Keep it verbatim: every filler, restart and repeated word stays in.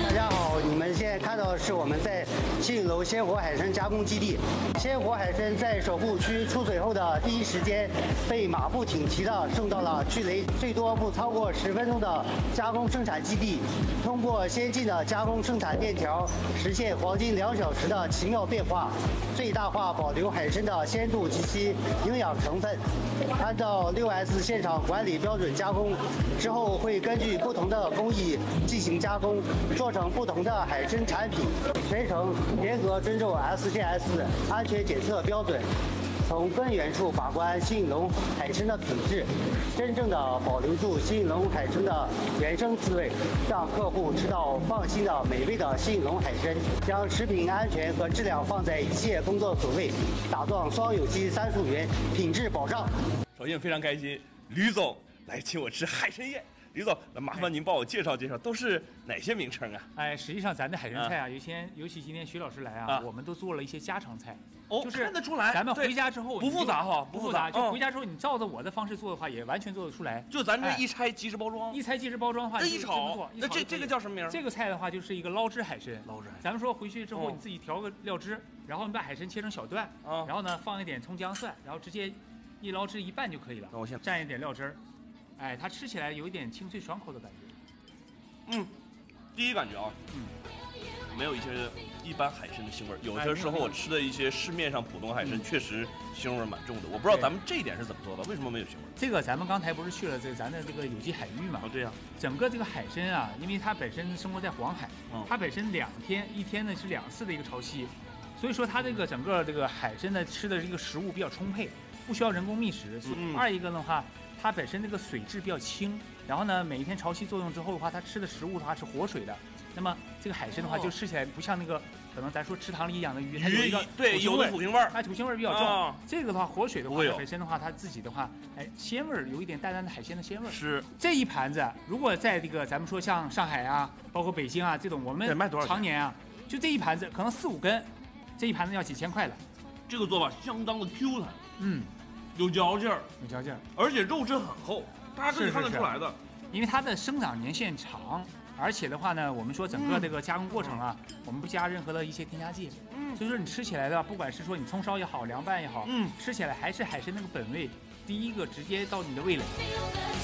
大家好，你们现在看到的是我们在新影楼鲜活海参加工基地。鲜活海参在首部区出水后的第一时间，被马不停蹄地送到了距离最多不超过十分钟的加工生产基地，通过先进的加工生产链条，实现黄金两小时的奇妙变化，最大化保留海参的鲜度及其营养成分。按照六 S 现场管理标准加工之后，会根据不同的工艺进行加工，做成不同的海参产品，全程严格遵守 S G S 安全检测标准，从根源处把关新影龙海参的品质，真正的保留住新影龙海参的原生滋味，让客户吃到放心的美味的新影龙海参，将食品安全和质量放在一切工作所位，打造双有机三溯源，品质保障。 首先非常开心，吕总来请我吃海参宴。吕总，那麻烦您帮我介绍介绍，都是哪些名称啊？ 哎，实际上咱的海参菜啊，有些尤其今天徐老师来啊， 啊我们都做了一些家常菜。 哦， 就是看得出来。 咱们回家之后不复杂哈， 不复杂。就嗯回家之后，你照着我的方式做的话，也完全做得出来。 就咱这一拆即食包装， 一拆即食包装的话， 这一炒，那这这个叫什么名？ 这个菜的话就是一个捞汁海参。 捞汁海参。 咱们说回去之后， 哦你自己调个料汁，然后你把海参切成小段， 啊， 然后呢放一点葱姜蒜，然后直接一捞汁一拌就可以了。 那我先蘸一点料汁儿，哎，它吃起来有一点清脆爽口的感觉。 嗯，第一感觉啊，嗯，没有一些一般海参的腥味儿。有些时候我吃的一些市面上普通海参， 嗯、 确实腥味儿蛮重的。我不知道咱们这一点是怎么做的，为什么没有腥味儿？ 这个咱们刚才不是去了这咱的这个有机海域嘛？ 哦，对呀、啊。 整个这个海参啊，因为它本身生活在黄海，嗯、它本身两天一天呢是两次的一个潮汐，所以说它这个整个这个海参呢吃的这个食物比较充沛，不需要人工觅食。嗯、二一个的话。它本身这个水质比较清，然后呢，每一天潮汐作用之后的话，它吃的食物的话是活水的。那么这个海参的话，就吃起来不像那个可能咱说池塘里养的鱼，它有一个对有的土腥味儿， 它土腥味儿比较重。 啊、 这个的话，活水的话，本身的话，它自己的话，哎，鲜味儿有一点淡淡的海鲜的鲜味儿。 是这一盘子，如果在这个咱们说像上海啊，包括北京啊这种，我们常年啊，就这一盘子可能四五根，这一盘子要几千块的。 这个做法相当的 Q 弹， 嗯， 有嚼劲儿， 有嚼劲儿， 而且肉质很厚。大家可以看得出来的， 因为它的生长年限长，而且的话呢，我们说整个这个加工过程啊，嗯、我们不加任何的一些添加剂，嗯，所以说你吃起来的，不管是说你葱烧也好，凉拌也好，嗯，吃起来还是海参那个本味，第一个直接到你的味蕾。